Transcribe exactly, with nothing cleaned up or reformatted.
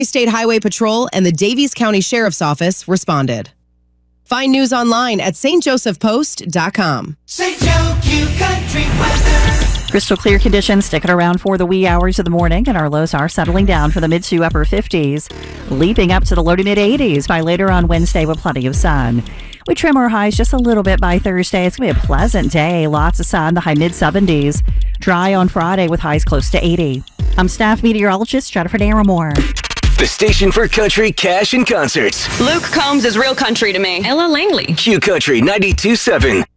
State Highway Patrol and the Davies County Sheriff's Office responded. Find news online at s t joseph post dot com. Saint Joe Q Country Weather. Crystal clear conditions sticking around for the wee hours of the morning, and our lows are settling down for the mid to upper fifties, leaping up to the low to mid eighties by later on Wednesday with plenty of sun. We trim our highs just a little bit by Thursday. It's going to be a pleasant day. Lots of sun, the high mid seventies. Dry on Friday with highs close to eighty. I'm staff meteorologist Jennifer Naramore. The station for country, cash, and concerts. Luke Combs is real country to me. Ella Langley. Q Country ninety-two point seven.